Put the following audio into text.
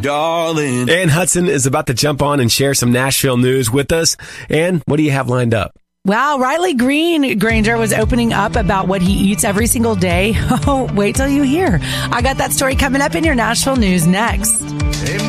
darling. Ann Hudson is about to jump on and share some Nashville news with us. Ann, what do you have lined up? Wow, Riley Granger was opening up about what he eats every single day. Oh, wait till you hear. I got that story coming up in your Nashville news next.